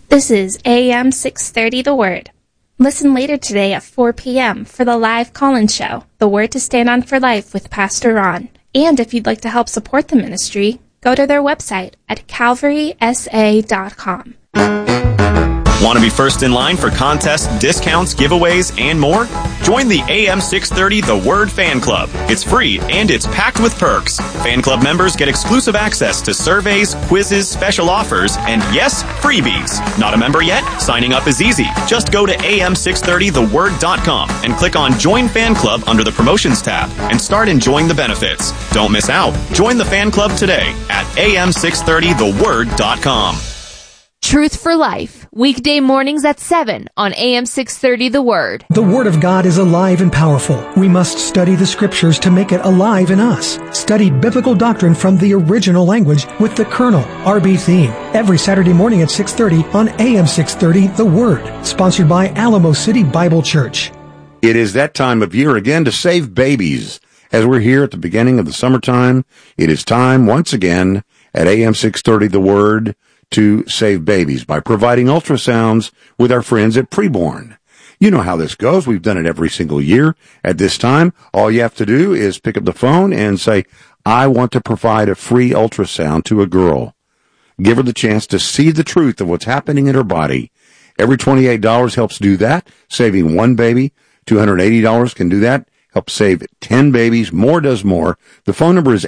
This is AM 630 The Word. Listen later today at 4 p.m. for the live call-in show, The Word to Stand On for Life with Pastor Ron. And if you'd like to help support the ministry, go to their website at calvarysa.com. Want to be first in line for contests, discounts, giveaways, and more? Join the AM 630 The Word Fan Club. It's free and it's packed with perks. Fan club members get exclusive access to surveys, quizzes, special offers, and yes, freebies. Not a member yet? Signing up is easy. Just go to am630theword.com and click on Join Fan Club under the Promotions tab and start enjoying the benefits. Don't miss out. Join the fan club today at am630theword.com. Truth for Life, weekday mornings at 7 on AM 630 The Word. The Word of God is alive and powerful. We must study the Scriptures to make it alive in us. Study biblical doctrine from the original language with the Colonel, R.B. Theme, every Saturday morning at 6:30 on AM 630 The Word. Sponsored by Alamo City Bible Church. It is that time of year again to save babies. As we're here at the beginning of the summertime, it is time once again at AM 630 The Word to save babies by providing ultrasounds with our friends at Preborn. You know how this goes. We've done it every single year. At this time, all you have to do is pick up the phone and say, I want to provide a free ultrasound to a girl. Give her the chance to see the truth of what's happening in her body. Every $28 helps do that. Saving one baby, $280 can do that. Help save 10 babies. More does more. The phone number is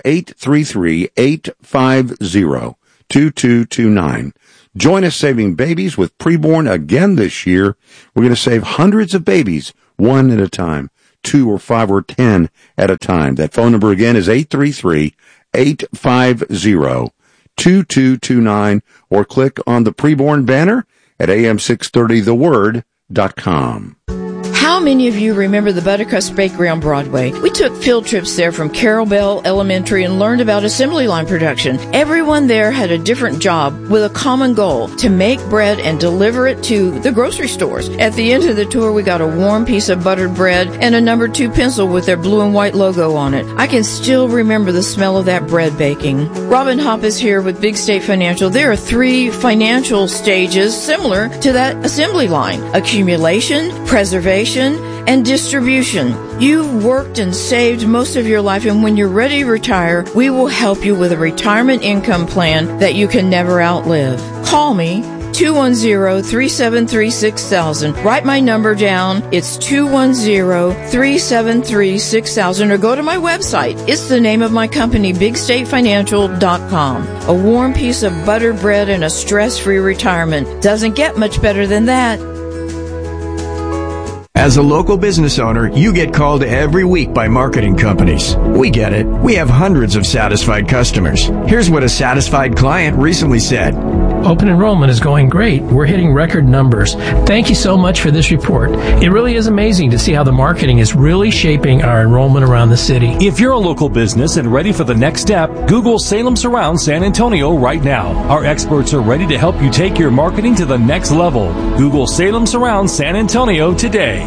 833-850-2229. Join us saving babies with Preborn again this year. We're going to save hundreds of babies, one at a time, 2 or 5 or 10 at a time. That phone number again is 833-850-2229, or click on the Preborn banner at am630theword.com. How many of you remember the Buttercrust Bakery on Broadway? We took field trips there from Carroll Bell Elementary and learned about assembly line production. Everyone there had a different job with a common goal, to make bread and deliver it to the grocery stores. At the end of the tour, we got a warm piece of buttered bread and a number 2 pencil with their blue and white logo on it. I can still remember the smell of that bread baking. Robin Hopp is here with Big State Financial. There are 3 financial stages similar to that assembly line: accumulation, preservation, and distribution. You've worked and saved most of your life, and when you're ready to retire, we will help you with a retirement income plan that you can never outlive. Call me, 210-373-6000. Write my number down. It's 210-373-6000, or go to my website. It's the name of my company, BigStateFinancial.com. A warm piece of buttered bread and a stress-free retirement. Doesn't get much better than that. As a local business owner, you get called every week by marketing companies. We get it. We have hundreds of satisfied customers. Here's what a satisfied client recently said. Open enrollment is going great. We're hitting record numbers. Thank you so much for this report. It really is amazing to see how the marketing is really shaping our enrollment around the city. If you're a local business and ready for the next step, Google Salem Surround San Antonio right now. Our experts are ready to help you take your marketing to the next level. Google Salem Surround San Antonio today.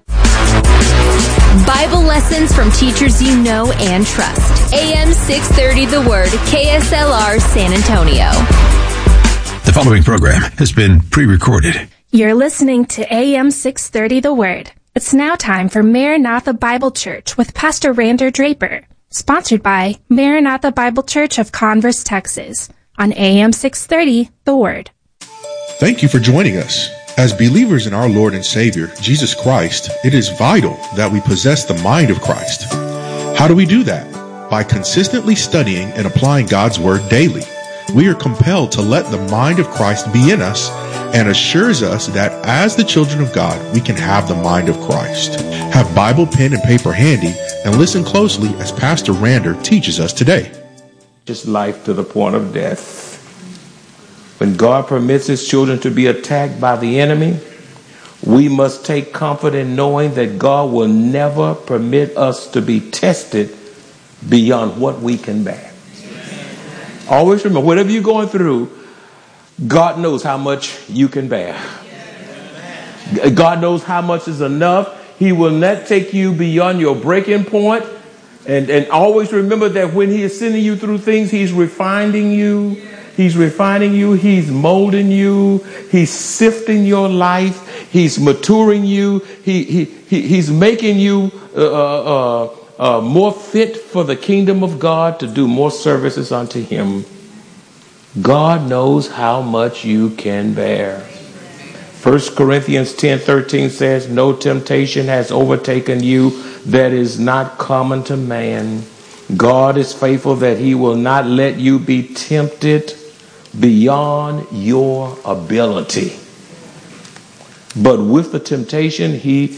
Bible lessons from teachers you know and trust. AM 630 The Word, KSLR San Antonio. The following program has been pre-recorded. You're listening to AM 630 The Word. It's now time for Maranatha Bible Church with Pastor Rander Draper, sponsored by Maranatha Bible Church of Converse, Texas, on AM 630 The Word. Thank you for joining us. As believers in our Lord and Savior, Jesus Christ, it is vital that we possess the mind of Christ. How do we do that? By consistently studying and applying God's Word daily. We are compelled to let the mind of Christ be in us, and assures us that as the children of God, we can have the mind of Christ. Have Bible, pen, and paper handy, and listen closely as Pastor Rander teaches us today. Just life to the point of death. When God permits His children to be attacked by the enemy, we must take comfort in knowing that God will never permit us to be tested beyond what we can bear. Always remember, whatever you're going through, God knows how much you can bear. God knows how much is enough. He will not take you beyond your breaking point. And always remember that when He is sending you through things, He's refining you. He's refining you. He's molding you. He's sifting your life. He's maturing you. He's making you more fit for the kingdom of God, to do more services unto him. God knows how much you can bear. 1 Corinthians 10:13 says, no temptation has overtaken you that is not common to man. God is faithful, that he will not let you be tempted beyond your ability. But with the temptation,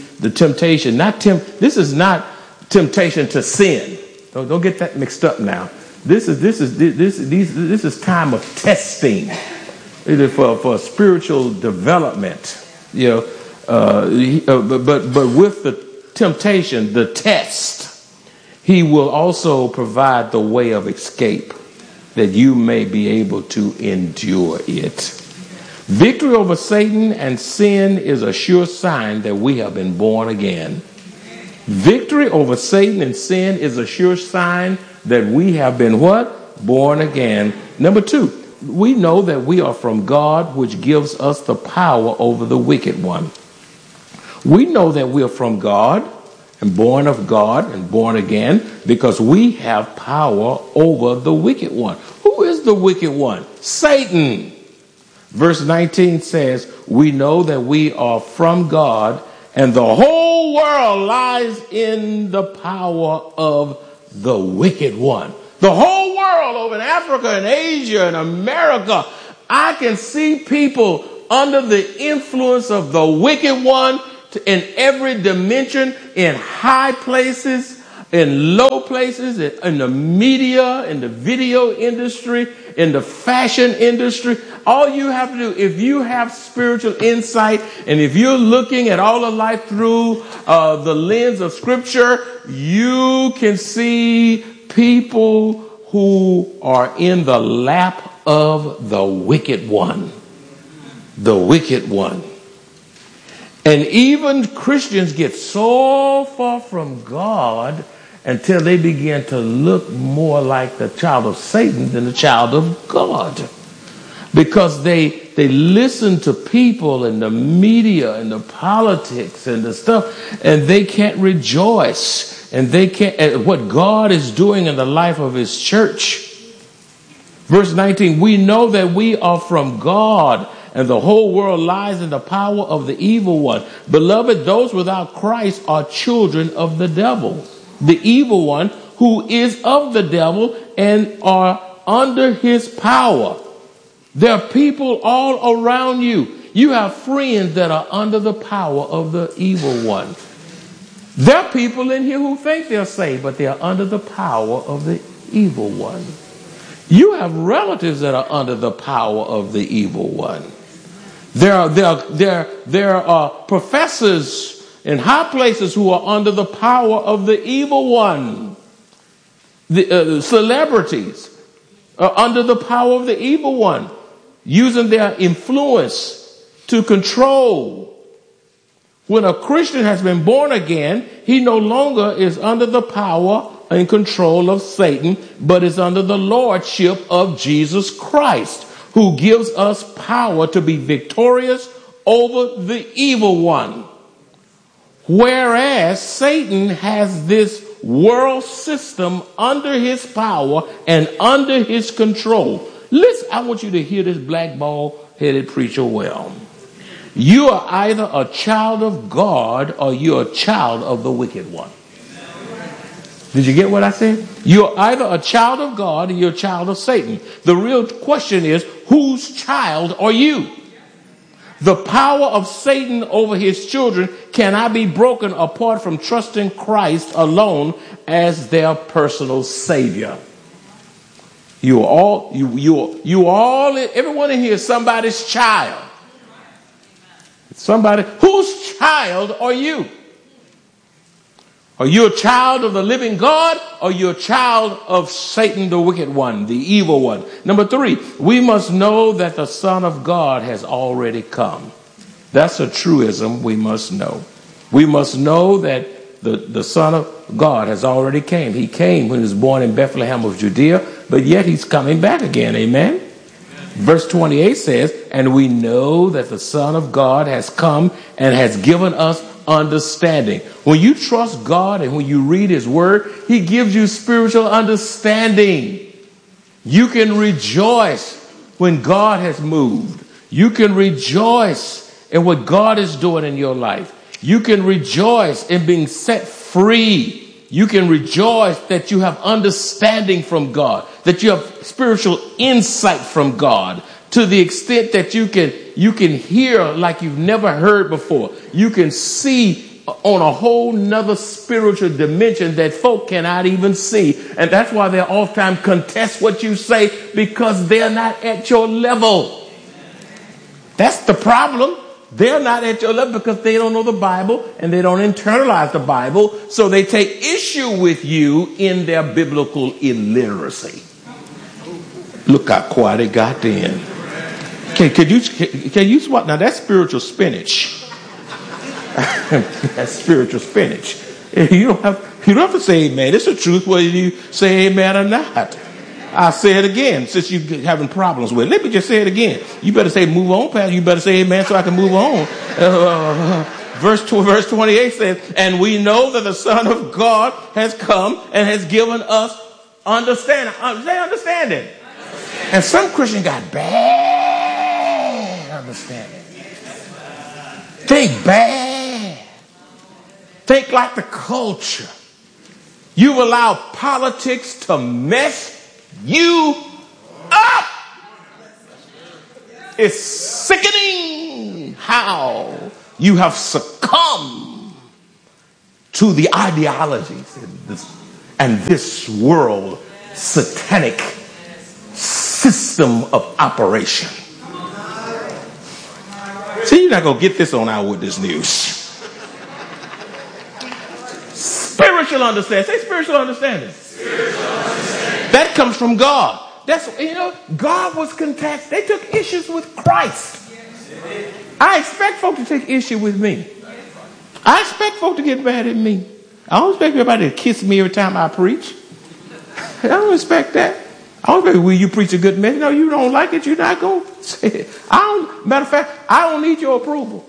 this is not temptation to sin. Don't get that mixed up now. This is time of testing for spiritual development. But with the temptation, the test, he will also provide the way of escape, that you may be able to endure it. Victory over Satan and sin is a sure sign that we have been born again. Victory over Satan and sin is a sure sign that we have been what? Born again. Number 2, we know that we are from God, which gives us the power over the wicked one. We know that we are from God and born of God and born again because we have power over the wicked one. Who is the wicked one? Satan. Verse 19 says, we know that we are from God and the whole world lies in the power of the wicked one. The whole world over in Africa and Asia and America, I can see people under the influence of the wicked one in every dimension, in high places, in low places, in the media, in the video industry, in the fashion industry. All you have to do, if you have spiritual insight and if you're looking at all of life through the lens of Scripture, you can see people who are in the lap of the wicked one. The wicked one. And even Christians get so far from God until they begin to look more like the child of Satan than the child of God. Because they listen to people and the media and the politics and the stuff, and they can't rejoice. And they can't at what God is doing in the life of his church. Verse 19, we know that we are from God, and the whole world lies in the power of the evil one. Beloved, those without Christ are children of the devil, the evil one, who is of the devil and are under his power. There are people all around you. You have friends that are under the power of the evil one. There are people in here who think they're saved, but they are under the power of the evil one. You have relatives that are under the power of the evil one. There are professors in high places who are under the power of the evil one. The celebrities are under the power of the evil one, using their influence to control. When a Christian has been born again, he no longer is under the power and control of Satan, but is under the lordship of Jesus Christ, who gives us power to be victorious over the evil one. Whereas Satan has this world system under his power and under his control. Listen, I want you to hear this black bald-headed preacher well. You are either a child of God or you're a child of the wicked one. Did you get what I said? You're either a child of God or you're a child of Satan. The real question is, whose child are you? The power of Satan over his children cannot be broken apart from trusting Christ alone as their personal savior. Everyone in here is somebody's child. Somebody, whose child are you? Are you a child of the living God, or are you a child of Satan, the wicked one, the evil one? Number 3, we must know that the Son of God has already come. That's a truism we must know. We must know that the Son of God has already came. He came when he was born in Bethlehem of Judea, but yet he's coming back again. Amen? Verse 28 says, and we know that the Son of God has come and has given us understanding. When you trust God and when you read his word, he gives you spiritual understanding. You can rejoice when God has moved. You can rejoice in what God is doing in your life. You can rejoice in being set free. You can rejoice that you have understanding from God, that you have spiritual insight from God, to the extent that you can hear like you've never heard before. You can see on a whole nother spiritual dimension that folk cannot even see. And that's why they oftentimes contest what you say, because they're not at your level. That's the problem. They're not at your level because they don't know the Bible and they don't internalize the Bible. So they take issue with you in their biblical illiteracy. Look how quiet it got then. Can you swap? Now that's spiritual spinach. That's spiritual spinach. You don't have to say amen. It's the truth whether you say amen or not. I'll say it again since you're having problems with it. Let me just say it again. You better say move on, Pastor. You better say amen so I can move on. Verse 28 says, and we know that the Son of God has come and has given us understanding. Say understanding. And some Christians got bad understanding. Think bad. Think like the culture. You've allowed politics to mess you up. It's sickening how you have succumbed to the ideologies and this world satanic system of operation. See, you're not going to get this on Eyewitness News. Spiritual understanding. Say spiritual understanding. That comes from God. That's, God was contacted. They took issues with Christ. I expect folk to take issue with me. I expect folk to get mad at me. I don't expect everybody to kiss me every time I preach. I don't expect that. I don't expect, will you preach a good message? No, you don't like it, you're not going to say it. Matter of fact, I don't need your approval.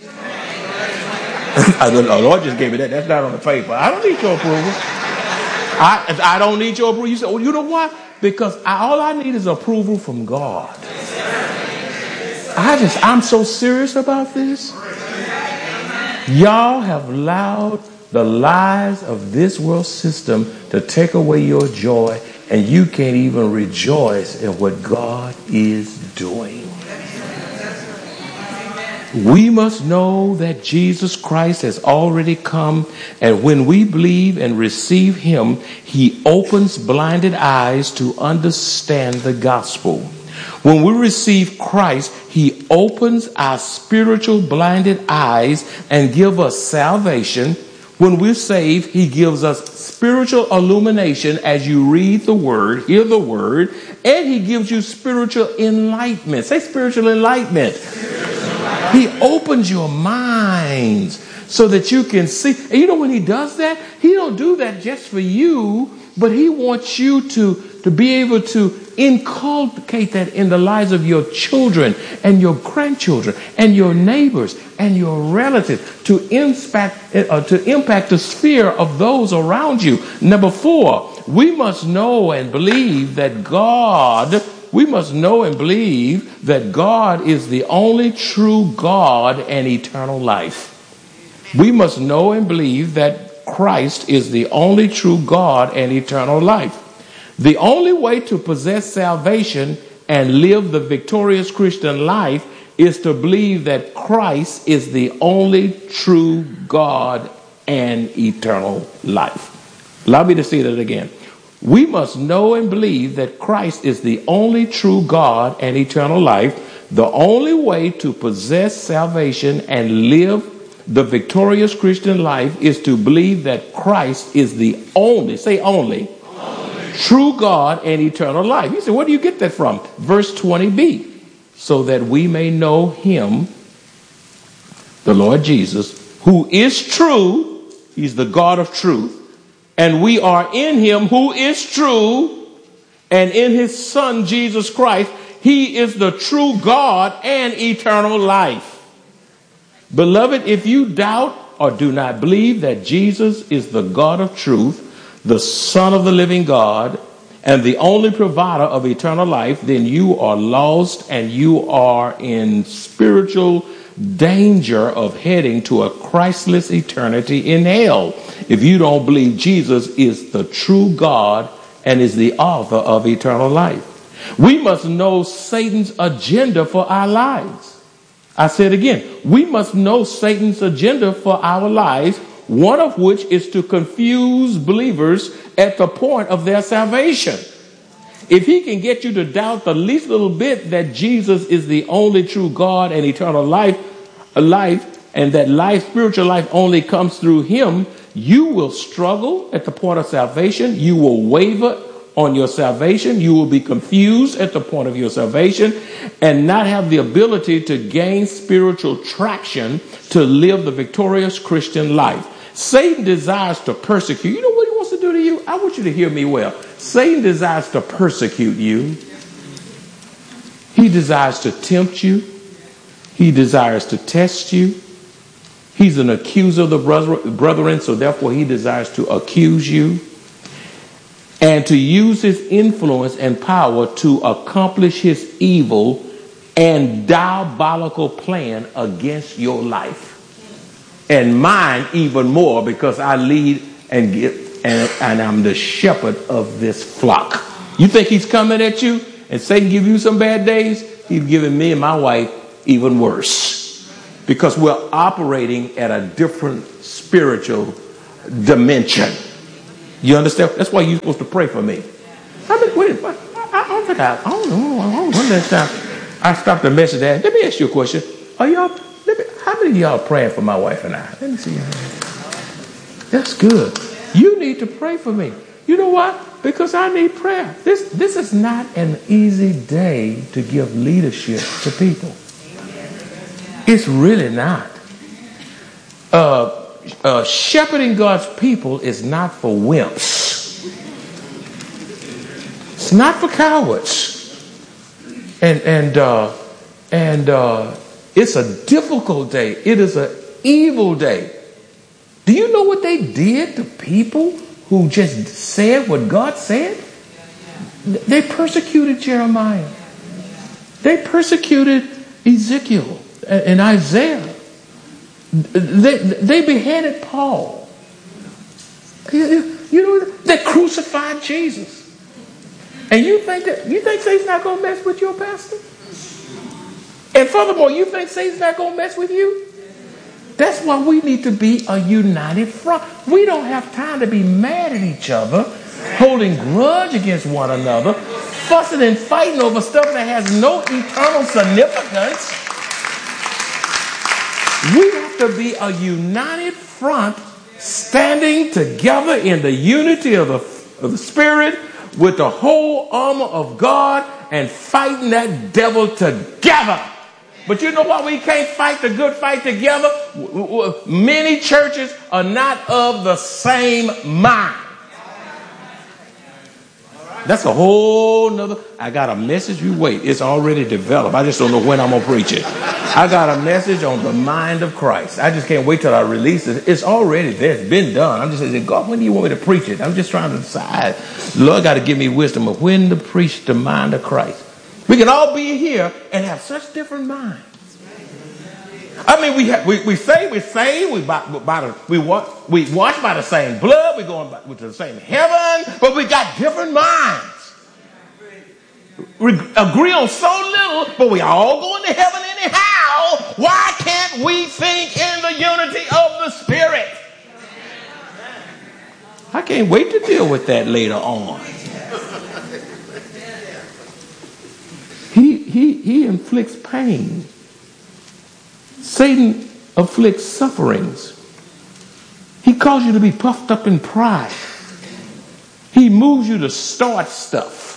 The Lord just gave me that. That's not on the paper. I don't need your approval. I don't need your approval. You say, oh, you know why? Because all I need is approval from God. I'm so serious about this. Y'all have allowed the lies of this world system to take away your joy, and you can't even rejoice in what God is doing. We must know that Jesus Christ has already come, and when we believe and receive him, he opens blinded eyes to understand the gospel. When we receive Christ, he opens our spiritual blinded eyes and gives us salvation. When we're saved, he gives us spiritual illumination as you read the word, hear the word, and he gives you spiritual enlightenment. Say spiritual enlightenment. He opens your minds so that you can see. And when he does that, he don't do that just for you, but he wants you to be able to inculcate that in the lives of your children and your grandchildren and your neighbors and your relatives to impact the sphere of those around you. Number 4, we must know and believe that God is the only true God and eternal life. We must know and believe that Christ is the only true God and eternal life. The only way to possess salvation and live the victorious Christian life is to believe that Christ is the only true God and eternal life. Allow me to say that again. We must know and believe that Christ is the only true God and eternal life. The only way to possess salvation and live the victorious Christian life is to believe that Christ is the only, say only, true God and eternal life. You say, where do you get that from? Verse 20b. So that we may know him, the Lord Jesus, who is true. He's the God of truth. And we are in him who is true, and in his Son, Jesus Christ. He is the true God and eternal life. Beloved, if you doubt or do not believe that Jesus is the God of truth, the Son of the living God, and the only provider of eternal life, then you are lost and you are in spiritual danger of heading to a Christless eternity in hell if you don't believe Jesus is the true God and is the author of eternal life. We must know Satan's agenda for our lives. I said again, we must know Satan's agenda for our lives, one of which is to confuse believers at the point of their salvation. If he can get you to doubt the least little bit that Jesus is the only true God and eternal life, and that spiritual life only comes through him, you will struggle at the point of salvation. You will waver on your salvation. You will be confused at the point of your salvation and not have the ability to gain spiritual traction to live the victorious Christian life. Satan desires to persecute. You know what he wants to do to you? I want you to hear me well. Satan desires to persecute you. He desires to tempt you. He desires to test you. He's an accuser of the brethren, so therefore he desires to accuse you and to use his influence and power to accomplish his evil and diabolical plan against your life. And mine even more, because I lead and give, and I'm the shepherd of this flock. You think he's coming at you and Satan give you some bad days? He's giving me and my wife even worse, because we're operating at a different spiritual dimension. You understand? That's why you're supposed to pray for me. I don't know. One last time I stopped the message there. Let me ask you a question. How many of y'all are praying for my wife and I? Let me see. That's good. You need to pray for me. You know what? Because I need prayer. This is not an easy day to give leadership to people. It's really not. Shepherding God's people is not for wimps. It's not for cowards. And it's a difficult day. It is an evil day. Do you know what they did to people who just said what God said? They persecuted Jeremiah. They persecuted Ezekiel and Isaiah. They beheaded Paul. You know, they crucified Jesus. And you think Satan's not going to mess with your pastor? And furthermore, you think Satan's not going to mess with you? That's why we need to be a united front. We don't have time to be mad at each other, holding grudge against one another, fussing and fighting over stuff that has no eternal significance. We have to be a united front, standing together in the unity of the Spirit with the whole armor of God and fighting that devil together. But you know why we can't fight the good fight together? Many churches are not of the same mind. That's a whole nother. I got a message. You wait. It's already developed. I just don't know when I'm going to preach it. I got a message on the mind of Christ. I just can't wait till I release it. It's already there. It's been done. I'm just saying, God, when do you want me to preach it? I'm just trying to decide. Lord got to give me wisdom of when to preach the mind of Christ. We can all be here and have such different minds. I mean, we say we're saved, we washed by the same blood, we're going to the same heaven, but we got different minds. We agree on so little, but we all going to heaven anyhow. Why can't we think in the unity of the Spirit? I can't wait to deal with that later on. He inflicts pain. Satan afflicts sufferings. He calls you to be puffed up in pride. He moves you to start stuff.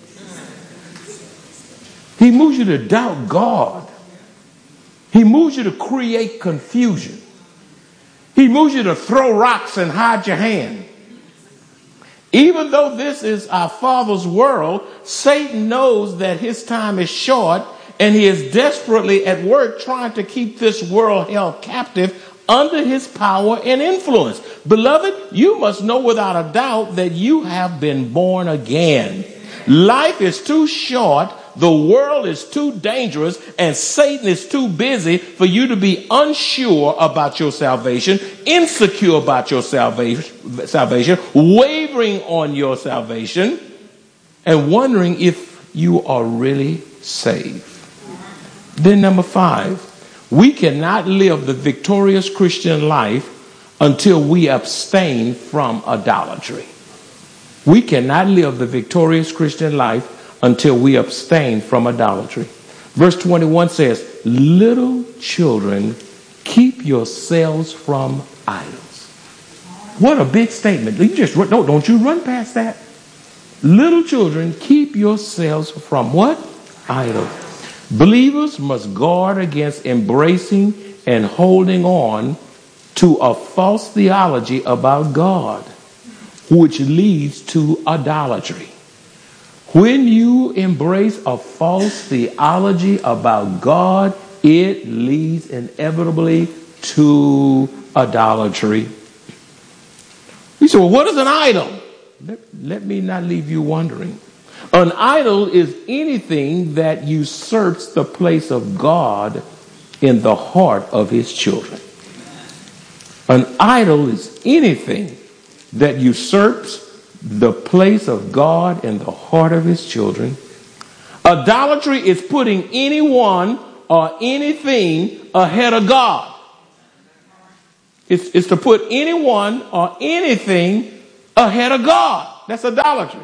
He moves you to doubt God. He moves you to create confusion. He moves you to throw rocks and hide your hand. Even though this is our Father's world, Satan knows that his time is short, and he is desperately at work trying to keep this world held captive under his power and influence. Beloved, you must know without a doubt that you have been born again. Life is too short, the world is too dangerous, and Satan is too busy for you to be unsure about your salvation, insecure about your salvation, wavering on your salvation, and wondering if you are really saved. Then number 5, we cannot live the victorious Christian life until we abstain from idolatry. We cannot live the victorious Christian life until we abstain from idolatry. Verse 21 says, little children, keep yourselves from idols. What a big statement. You just don't you run past that. Little children, keep yourselves from what? Idols. Believers must guard against embracing and holding on to a false theology about God, which leads to idolatry. When you embrace a false theology about God, it leads inevitably to idolatry. You say, well, what is an idol? Let me not leave you wondering. An idol is anything that usurps the place of God in the heart of his children. An idol is anything that usurps the place of God in the heart of his children. Idolatry is putting anyone or anything ahead of God. It's to put anyone or anything ahead of God. That's idolatry.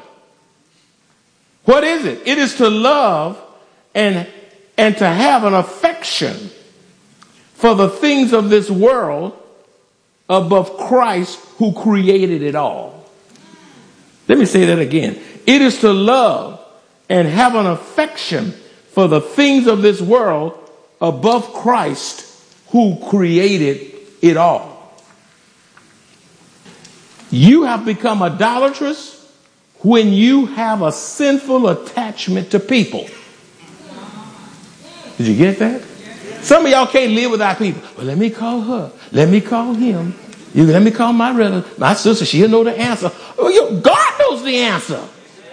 What is it? It is to love and to have an affection for the things of this world above Christ who created it all. Let me say that again. It is to love and have an affection for the things of this world above Christ who created it all. You have become idolatrous when you have a sinful attachment to people. Did you get that? Some of y'all can't live without people. Well, let me call her. Let me call him. Let me call my relative, my sister. She'll know the answer. Oh, God knows the answer.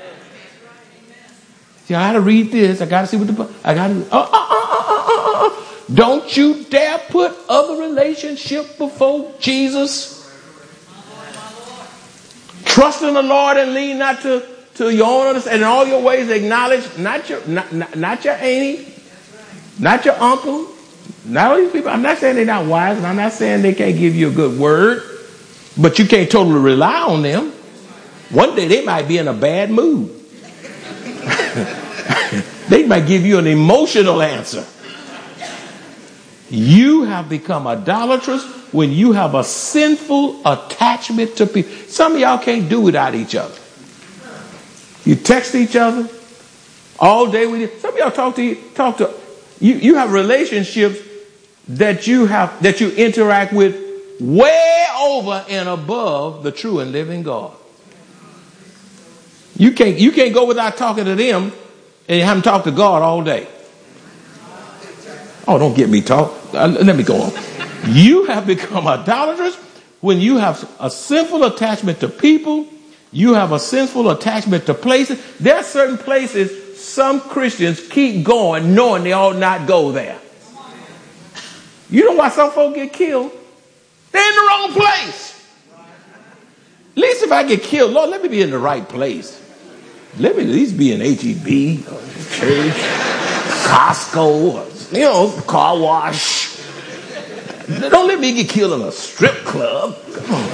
See, I got to read this. I got to see what I got to. Don't you dare put other relationship before Jesus. Trust in the Lord and lean not to your own understanding. In all your ways acknowledge not your auntie, not your uncle. Not all these people. I'm not saying they're not wise, and I'm not saying they can't give you a good word, but you can't totally rely on them. One day they might be in a bad mood. They might give you an emotional answer. You have become idolatrous when you have a sinful attachment to people. Some of y'all can't do without each other. You text each other all day with you. Some of y'all talk to you have relationships that you interact with way over and above the true and living God. You can't go without talking to them and you haven't talked to God all day. Oh, don't get me talk. Let me go on. You have become idolatrous when you have a sinful attachment to people. You have a sinful attachment to places. There are certain places some Christians keep going knowing they ought not go there. You know why some folk get killed? They're in the wrong place. At least if I get killed, Lord, let me be in the right place. Let me at least be in HEB, church, Costco, car wash. Don't let me get killed in a strip club. Come on.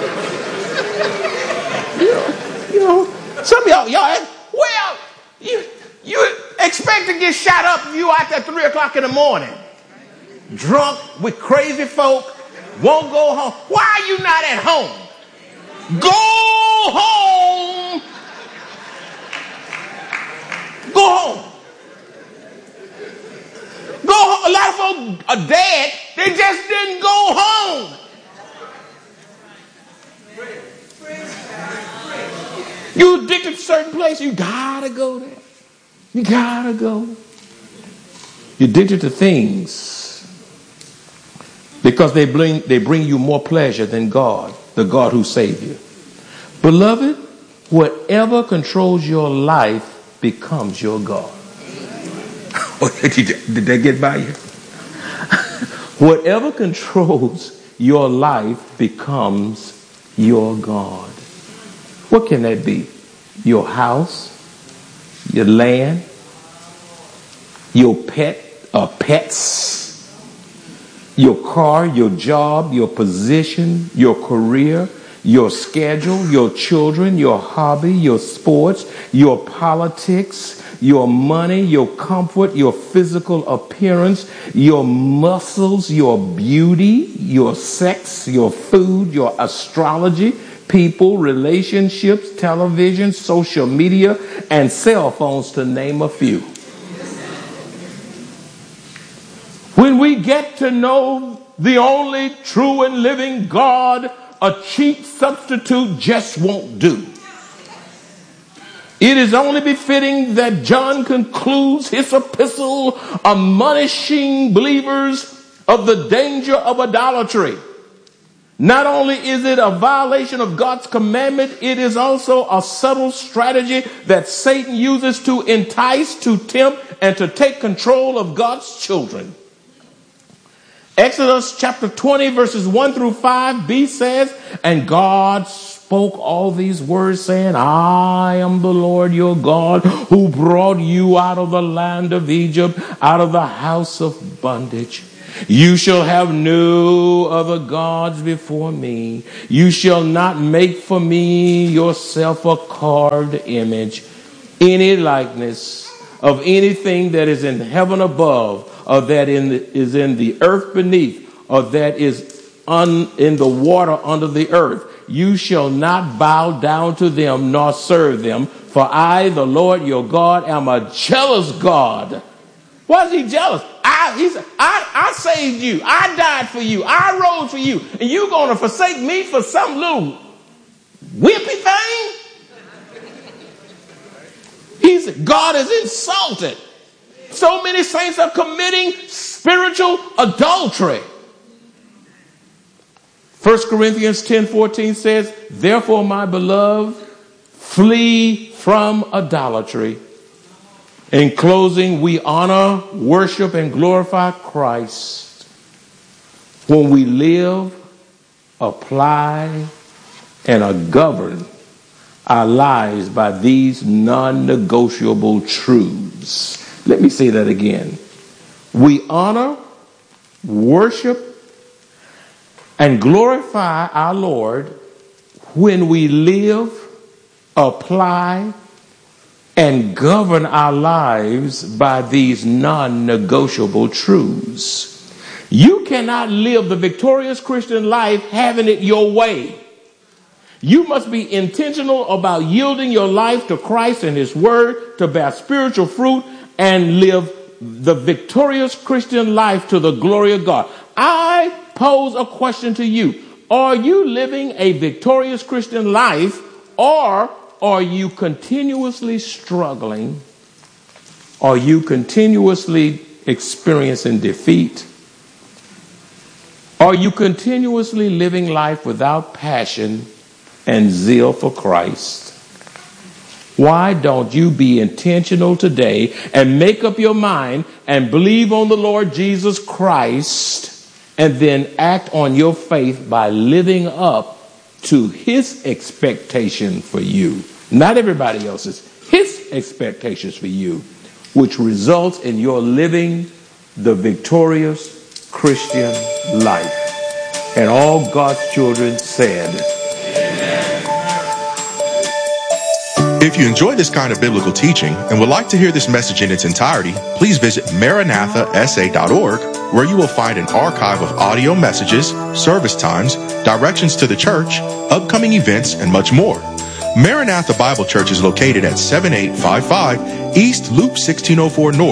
Some of y'all, well, you expect to get shot up if you out there at 3 o'clock in the morning. Drunk with crazy folk, won't go home. Why are you not at home? Go home. Go home. Go home. A lot of folk are dead. They just didn't go home. You're addicted to certain places. You gotta go there. You gotta go. You're addicted to things because they bring you more pleasure than God, the God who saved you. Beloved, whatever controls your life becomes your God. Did that get by you? Whatever controls your life becomes your God. What can that be? Your house, your land, your pets, your car, your job, your position, your career, your schedule, your children, your hobby, your sports, your politics, your money, your comfort, your physical appearance, your muscles, your beauty, your sex, your food, your astrology, people, relationships, television, social media, and cell phones, to name a few. When we get to know the only true and living God, a cheap substitute just won't do. It is only befitting that John concludes his epistle admonishing believers of the danger of idolatry. Not only is it a violation of God's commandment, it is also a subtle strategy that Satan uses to entice, to tempt, and to take control of God's children. Exodus chapter 20 verses 1 through 5b says, and God spoke all these words saying, I am the Lord your God who brought you out of the land of Egypt, out of the house of bondage. You shall have no other gods before me. You shall not make for me yourself a carved image, any likeness of anything that is in heaven above, or that is in the earth beneath, or that is in the water under the earth. You shall not bow down to them nor serve them, for I, the Lord your God, am a jealous God. Why is he jealous? He said, I saved you. I died for you. I rose for you. And you're going to forsake me for some little wimpy thing? God is insulted. So many saints are committing spiritual adultery. 1 Corinthians 10:14 says, therefore, my beloved, flee from idolatry. In closing, we honor, worship, and glorify Christ when we live, apply, and govern our lives by these non-negotiable truths. Let me say that again. We honor, worship, and glorify our Lord when we live, apply, and govern our lives by these non-negotiable truths. You cannot live the victorious Christian life having it your way. You must be intentional about yielding your life to Christ and his word to bear spiritual fruit and live the victorious Christian life to the glory of God. I pose a question to you. Are you living a victorious Christian life, or are you continuously struggling? Are you continuously experiencing defeat? Are you continuously living life without passion and zeal for Christ? Why don't you be intentional today and make up your mind and believe on the Lord Jesus Christ, and then act on your faith by living up to his expectation for you? Not everybody else's. His expectations for you, which results in your living the victorious Christian life. And all God's children said, amen. If you enjoy this kind of biblical teaching and would like to hear this message in its entirety, please visit MaranathaSA.org, where you will find an archive of audio messages, service times, directions to the church, upcoming events, and much more. Maranatha Bible Church is located at 7855 East Loop 1604 North,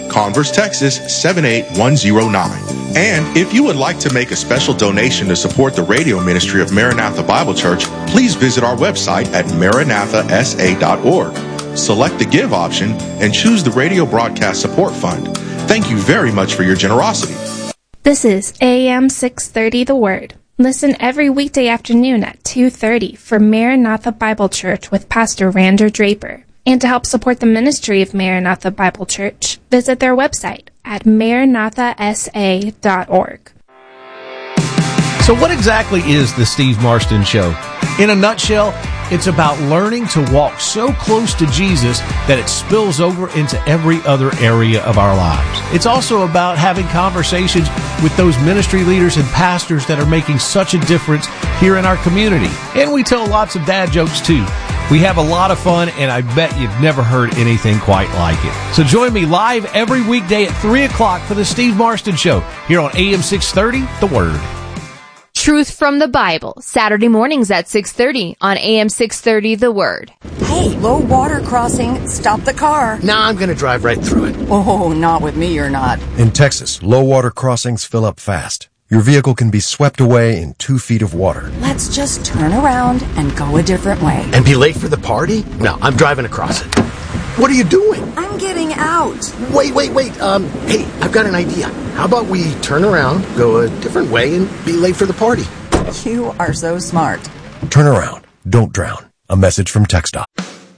Converse, Texas 78109. And if you would like to make a special donation to support the radio ministry of Maranatha Bible Church, please visit our website at maranathasa.org. Select the Give option and choose the Radio Broadcast Support Fund. Thank you very much for your generosity. This is AM 630 The Word. Listen every weekday afternoon at 2:30 for Maranatha Bible Church with Pastor Rander Draper. And to help support the ministry of Maranatha Bible Church, visit their website at maranathasa.org. So what exactly is the Steve Marston Show? In a nutshell, it's about learning to walk so close to Jesus that it spills over into every other area of our lives. It's also about having conversations with those ministry leaders and pastors that are making such a difference here in our community. And we tell lots of dad jokes too. We have a lot of fun, and I bet you've never heard anything quite like it. So join me live every weekday at 3 o'clock for the Steve Marston Show here on AM 630, The Word. Truth from the Bible, Saturday mornings at 6:30 on AM 630 The Word. Hey, low water crossing, stop the car. Nah, I'm going to drive right through it. Oh, not with me, you're not. In Texas, low water crossings fill up fast. Your vehicle can be swept away in 2 feet of water. Let's just turn around and go a different way. And be late for the party? No, I'm driving across it. What are you doing? I'm getting out. Wait. Hey, I've got an idea. How about we turn around, go a different way, and be late for the party? You are so smart. Turn around. Don't drown. A message from TxDOT.